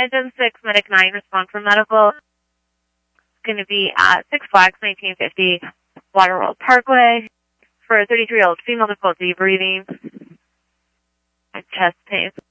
Engine 6, Medic 9, respond for medical. It's going to be at Six Flags, 1950, Waterworld Parkway, for a 33-year-old female, difficulty breathing, chest pain.